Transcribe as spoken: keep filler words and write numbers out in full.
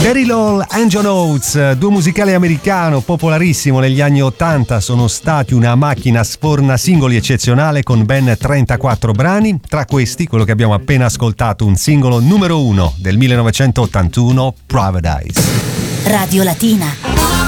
Daryl Hall and John Oates, duo musicale americano popolarissimo negli anni ottanta, sono stati una macchina sforna singoli eccezionale con ben trentaquattro brani, tra questi quello che abbiamo appena ascoltato, un singolo numero uno del millenovecentottantuno, Paradise. Radio Latina.